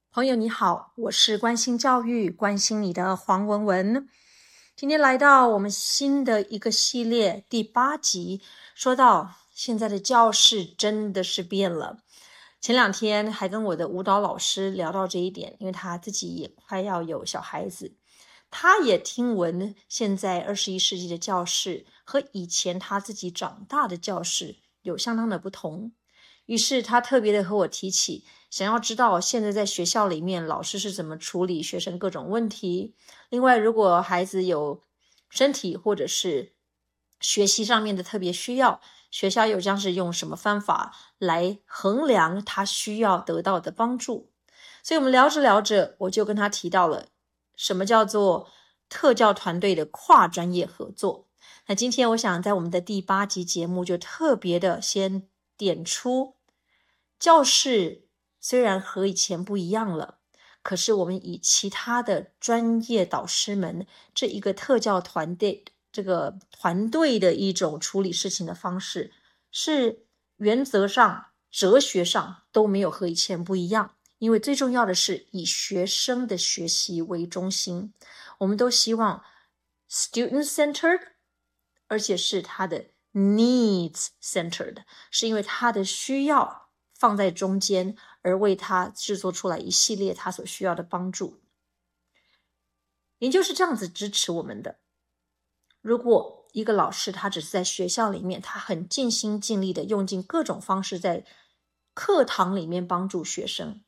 朋友你好，我是关心教育、关心你的黄文文。今天来到我们新的一个系列第8集，说到现在的教室真的是变了。前2天还跟我的舞蹈老师聊到这一点，因为他自己也快要有小孩子，他也听闻现在21世纪的教室和以前他自己长大的教室有相当的不同。于是他特别的和我提起，想要知道现在在学校里面老师是怎么处理学生各种问题。另外，如果孩子有身体或者是学习上面的特别需要，学校又将是用什么方法来衡量他需要得到的帮助。所以我们聊着聊着，我就跟他提到了什么叫做特教团队的跨专业合作。那今天我想在我们的第8集节目就特别的先点出，教室虽然和以前不一样了，可是我们以其他的专业导师们这一个特教团队这个团队的一种处理事情的方式，是原则上哲学上都没有和以前不一样。因为最重要的是以学生的学习为中心，我们都希望 student-centered， 而且是他的 needs-centered， 是因为他的需要放在中间，而为他制作出来一系列他所需要的帮助。研究是这样子支持我们的。如果一个老师他只是在学校里面，他很尽心尽力的用尽各种方式在课堂里面帮助学生，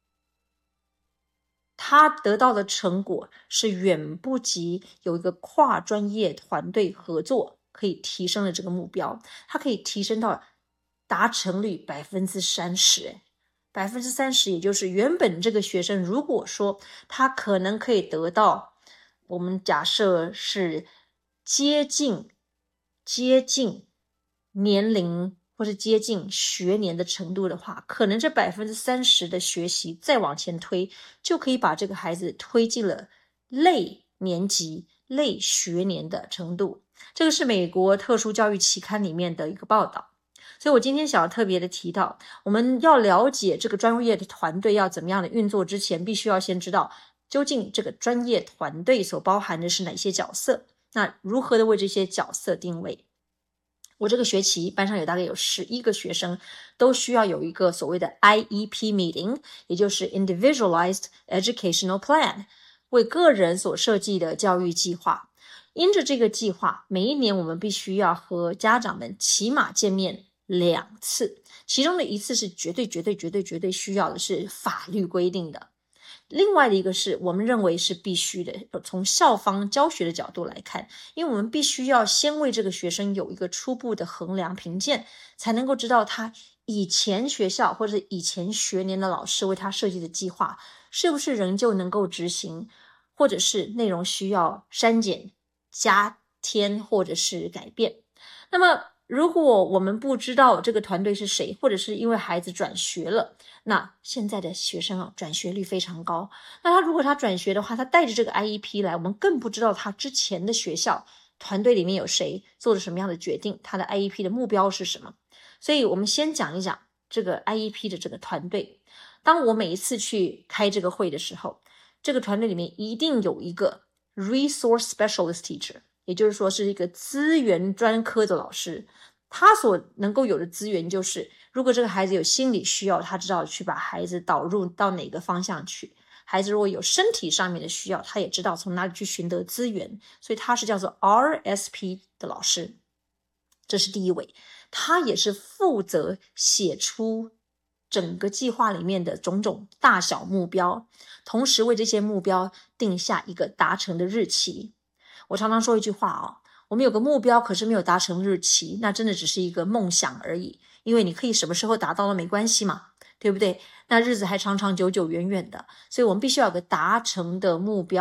他得到的成果是远不及有一个跨专业团队合作可以提升的这个目标。它可以提升到达成率 30%， 30%也就是原本这个学生如果说他可能可以得到，我们假设是接近年龄或是接近学年的程度的话，可能这 30% 的学习再往前推，就可以把这个孩子推进了类年级、类学年的程度。这个是美国特殊教育期刊里面的一个报道。所以我今天想要特别的提到，我们要了解这个专业的团队要怎么样的运作之前，必须要先知道究竟这个专业团队所包含的是哪些角色，那如何的为这些角色定位。我这个学期班上有大概有11个学生，都需要有一个所谓的 IEP meeting， 也就是 Individualized Educational Plan， 为个人所设计的教育计划。因着这个计划，每一年我们必须要和家长们起码见面2次，其中的1次是绝对需要的，是法律规定的。另外的一个是我们认为是必须的，从校方教学的角度来看，因为我们必须要先为这个学生有一个初步的衡量评鉴，才能够知道他以前学校或者以前学年的老师为他设计的计划是不是仍旧能够执行，或者是内容需要删减、加添或者是改变。那么如果我们不知道这个团队是谁，或者是因为孩子转学了，那现在的学生转学率非常高，那如果他转学的话，他带着这个 IEP 来，我们更不知道他之前的学校团队里面有谁做了什么样的决定，他的 IEP 的目标是什么。所以我们先讲一讲这个 IEP 的这个团队。当我每一次去开这个会的时候，这个团队里面一定有一个 Resource Specialist Teacher， 也就是说是一个资源专科的老师。他所能够有的资源就是，如果这个孩子有心理需要，他知道去把孩子导入到哪个方向去。孩子如果有身体上面的需要，他也知道从哪里去寻得资源，所以他是叫做 RSP 的老师。这是第一位，他也是负责写出整个计划里面的种种大小目标，同时为这些目标定下一个达成的日期。我常常说一句话我们有个目标，可是没有达成日期，那真的只是一个梦想而已，因为你可以什么时候达到了没关系嘛，对不对？那日子还长长久久远远的，所以我们必须要有个达成的目标。